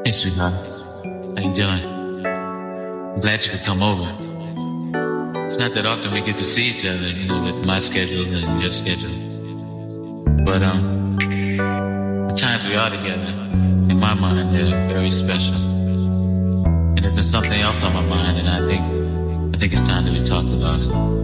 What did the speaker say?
Hey, sweetheart. How you doing? I'm glad you could come over. It's not that often we get to see each other, with my schedule and your schedule. But the times we are together, in my mind, they're very special. And there's been something else on my mind, and I think it's time that we talked about it.